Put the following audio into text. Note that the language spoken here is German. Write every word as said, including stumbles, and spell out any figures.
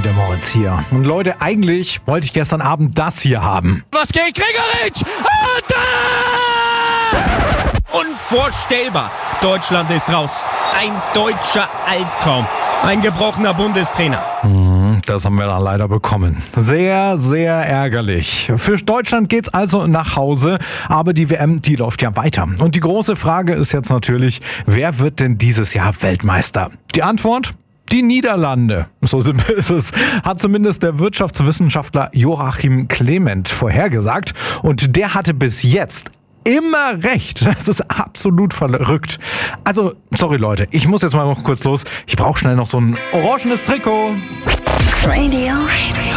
der Moritz hier. Und Leute, eigentlich wollte ich gestern Abend das hier haben. Was geht, Gregoritsch? Und da! Unvorstellbar. Deutschland ist raus. Ein deutscher Albtraum. Ein gebrochener Bundestrainer. Das haben wir dann leider bekommen. Sehr, sehr ärgerlich. Für Deutschland geht's also nach Hause, aber die W M, die läuft ja weiter. Und die große Frage ist jetzt natürlich, wer wird denn dieses Jahr Weltmeister? Die Antwort? Die Niederlande. So simpel ist es, hat zumindest der Wirtschaftswissenschaftler Joachim Clement vorhergesagt. Und der hatte bis jetzt immer recht. Das ist absolut verrückt. Also, sorry Leute, ich muss jetzt mal noch kurz los. Ich brauche schnell noch so ein orangenes Trikot. Radio.